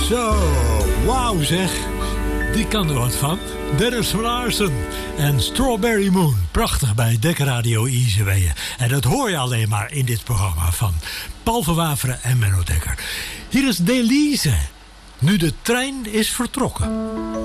Zo, wauw zeg. Die kan er wat van. Dennis van Aarsen en Strawberry Moon. Prachtig bij Dekker Radio Izeweeën. En dat hoor je alleen maar in dit programma van Paul van Waveren en Menno Dekker. Hier is Delise. Nu de trein is vertrokken.